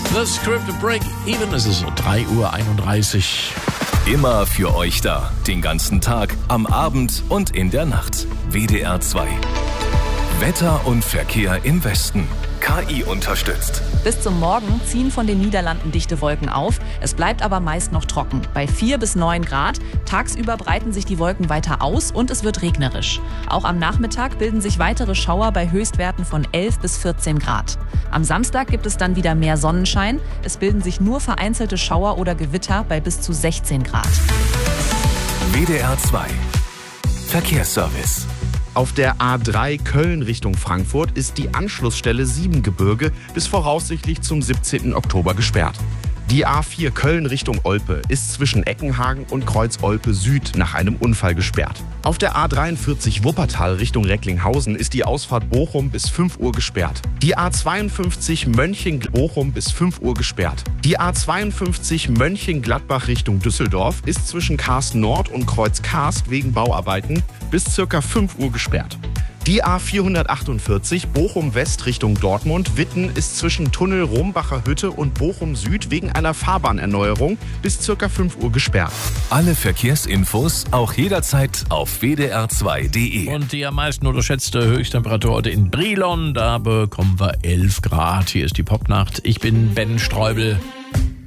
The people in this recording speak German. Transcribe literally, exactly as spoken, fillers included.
The Script Break Even, es ist drei Uhr einunddreißig. Immer für euch da, den ganzen Tag, am Abend und in der Nacht. W D R zwei. Wetter und Verkehr im Westen. K I unterstützt. Bis zum Morgen ziehen von den Niederlanden dichte Wolken auf. Es bleibt aber meist noch trocken, bei vier bis neun Grad. Tagsüber breiten sich die Wolken weiter aus und es wird regnerisch. Auch am Nachmittag bilden sich weitere Schauer bei Höchstwerten von elf bis vierzehn Grad. Am Samstag gibt es dann wieder mehr Sonnenschein. Es bilden sich nur vereinzelte Schauer oder Gewitter bei bis zu sechzehn Grad. W D R zwei. Verkehrsservice. Auf der A drei Köln Richtung Frankfurt ist die Anschlussstelle Siebengebirge bis voraussichtlich zum siebzehnten Oktober gesperrt. Die A vier Köln Richtung Olpe ist zwischen Eckenhagen und Kreuz Olpe Süd nach einem Unfall gesperrt. Auf der A dreiundvierzig Wuppertal Richtung Recklinghausen ist die Ausfahrt Bochum bis fünf Uhr gesperrt. Die A zweiundfünfzig Mönchengladbach-Bochum bis fünf Uhr gesperrt. Die A zweiundfünfzig Mönchengladbach Richtung Düsseldorf ist zwischen Karst Nord und Kreuz Karst wegen Bauarbeiten bis circa fünf Uhr gesperrt. Die A vierhundertachtundvierzig Bochum West Richtung Dortmund-Witten ist zwischen Tunnel Rombacher Hütte und Bochum Süd wegen einer Fahrbahnerneuerung bis circa fünf Uhr gesperrt. Alle Verkehrsinfos auch jederzeit auf w d r zwei punkt d e. Und die am meisten unterschätzte Höchsttemperatur heute in Brilon, da bekommen wir elf Grad. Hier ist die Popnacht. Ich bin Ben Streubel.